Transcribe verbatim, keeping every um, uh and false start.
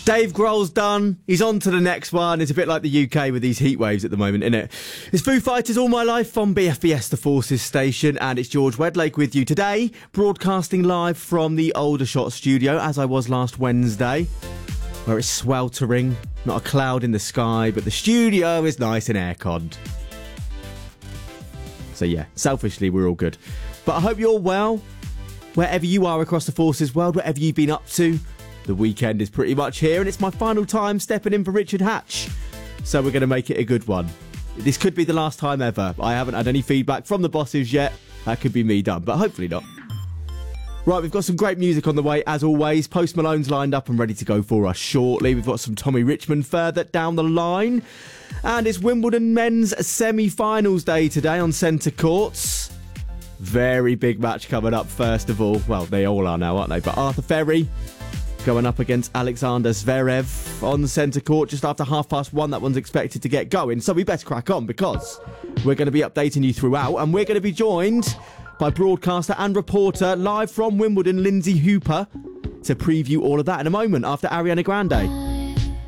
Dave Grohl's done. He's on to the next one. It's a bit like the U K with these heat waves at the moment, isn't it? It's Foo Fighters All My Life on B F B S, the Forces station, and it's George Wedlake with you today, broadcasting live from the Aldershot studio, as I was last Wednesday, where it's sweltering, not a cloud in the sky, but the studio is nice and air-conned. So yeah, selfishly, we're all good. But I hope you're well, wherever you are across the Forces world, whatever you've been up to. The weekend is pretty much here, and it's my final time stepping in for Richard Hatch. So we're going to make it a good one. This could be the last time ever. I haven't had any feedback from the bosses yet. That could be me done, but hopefully not. Right, we've got some great music on the way, as always. Post Malone's lined up and ready to go for us shortly. We've got some Tommy Richmond further down the line. And it's Wimbledon men's semi-finals day today on centre courts. Very big match coming up first of all. Well, they all are now, aren't they? But Arthur Ferry going up against Alexander Zverev on the centre court just after half past one. That one's expected to get going, so we best crack on because we're going to be updating you throughout, and we're going to be joined by broadcaster and reporter live from Wimbledon, Lindsay Hooper, to preview all of that in a moment after Ariana Grande.